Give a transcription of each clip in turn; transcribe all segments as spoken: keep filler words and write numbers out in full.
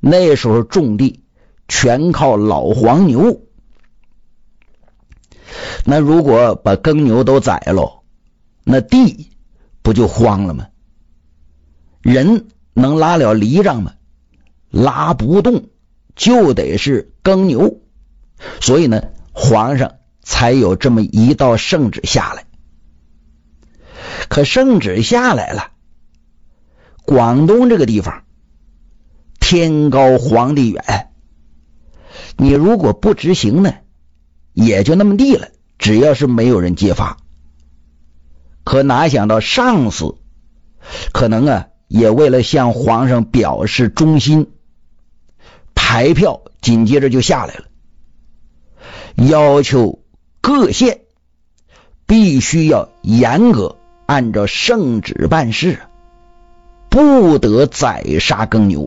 那时候种地全靠老黄牛，那如果把耕牛都宰了，那地不就荒了吗？人能拉了犁杖吗？拉不动，就得是耕牛。所以呢，皇上才有这么一道圣旨下来。可圣旨下来了，广东这个地方天高皇帝远，你如果不执行呢，也就那么地了，只要是没有人揭发。可哪想到上司可能啊也为了向皇上表示忠心，排票紧接着就下来了，要求各县必须要严格按照圣旨办事，不得宰杀耕牛。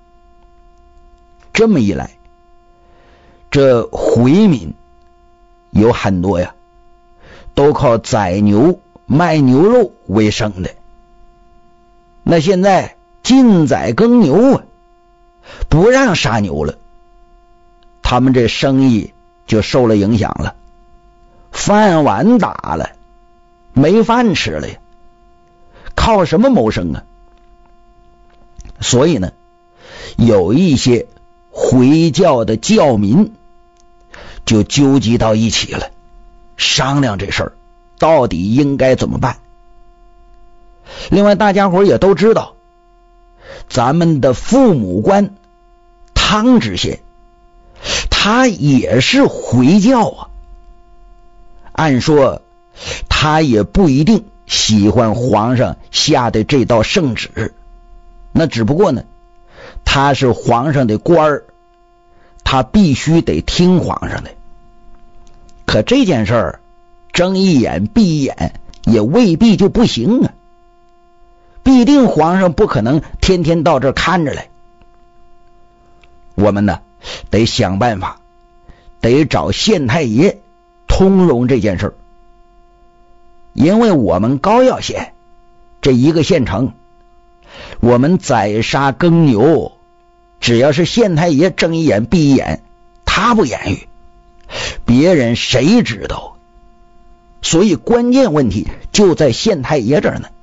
这么一来，这回民有很多呀，都靠宰牛卖牛肉为生的。那现在禁宰耕牛啊，不让杀牛了，他们这生意就受了影响了，饭碗打了，没饭吃了呀，靠什么谋生啊？所以呢，有一些回教的教民就纠集到一起了，商量这事儿到底应该怎么办。另外大家伙也都知道，咱们的父母官汤知县他也是回教啊，按说他也不一定喜欢皇上下的这道圣旨，那只不过呢，他是皇上的官儿，他必须得听皇上的。可这件事儿睁一眼闭一眼也未必就不行啊，必定皇上不可能天天到这儿看着来。我们呢得想办法，得找县太爷通融这件事儿。因为我们高要县这一个县城，我们宰杀耕牛，只要是县太爷睁一眼闭一眼，他不言语，别人谁知道？所以关键问题就在县太爷这儿呢。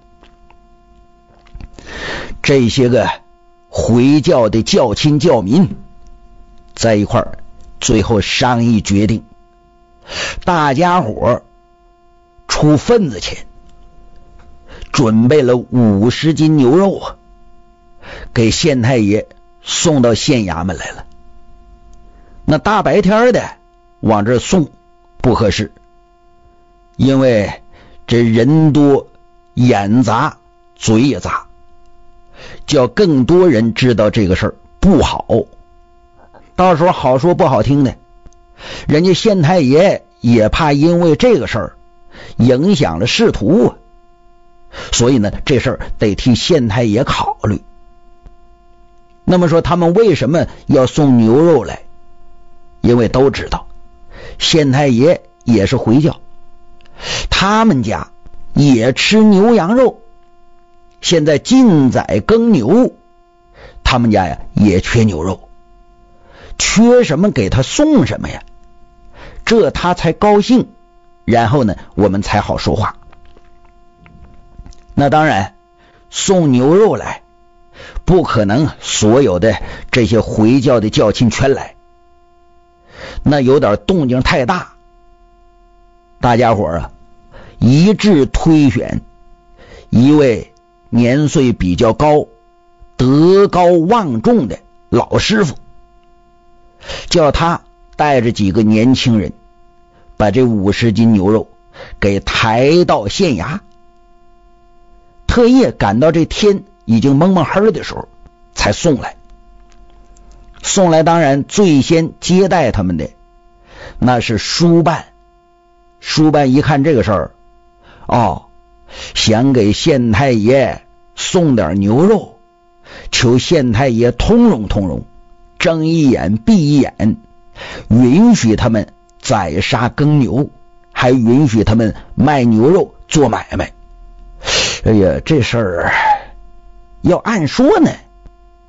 这些个回教的教亲教民在一块儿，最后商议决定，大家伙出份子钱，准备了五十斤牛肉啊，给县太爷送到县衙门来了。那大白天的往这送不合适，因为这人多眼杂嘴也杂，叫更多人知道这个事儿不好，到时候好说不好听的，人家县太爷也怕因为这个事儿影响了仕途啊。所以呢，这事儿得替县太爷考虑。那么说他们为什么要送牛肉来？因为都知道县太爷也是回教，他们家也吃牛羊肉，现在禁宰耕牛，他们家呀也缺牛肉，缺什么给他送什么呀，这他才高兴，然后呢我们才好说话。那当然送牛肉来不可能所有的这些回教的教亲全来，那有点动静太大，大家伙啊一致推选一位年岁比较高德高望重的老师傅，叫他带着几个年轻人把这五十斤牛肉给抬到县衙，特意赶到这天已经蒙蒙黑的时候才送来。送来当然最先接待他们的那是书办，书办一看这个事儿，哦，想给县太爷送点牛肉，求县太爷通融通融，睁一眼闭一眼，允许他们宰杀耕牛，还允许他们卖牛肉做买卖。哎呀，这事儿要按说呢